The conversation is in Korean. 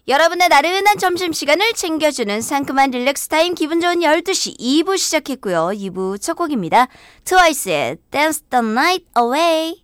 여러분의 나른한 점심시간을 챙겨주는 상큼한 릴렉스 타임 기분 좋은 12시 2부 시작했고요. 2부 첫 곡입니다. 트와이스의 Dance the Night Away.